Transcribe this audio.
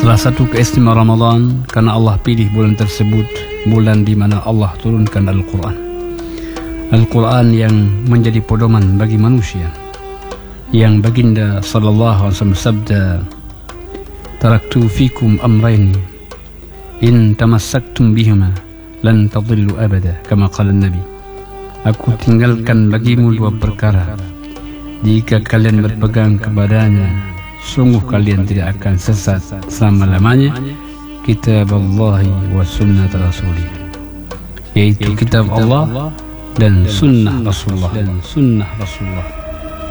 Salah satu keistimewaan Ramadan karena Allah pilih bulan tersebut, bulan di mana Allah turunkan Al-Quran. Al-Quran yang menjadi pedoman bagi manusia, yang baginda sallallahu alaihi wasallam sabda, taraktu fikum amrayn in tamassaktum bihima lan tadillu abada, kama qala Nabi. Aku tinggalkan bagimu dua perkara, jika kalian berpegang kepadanya, sungguh kalian tidak akan sesat selama-lamanya. Kitab Allah wa sunnah Rasulih, yaitu kitab Allah dan sunnah Rasulullah.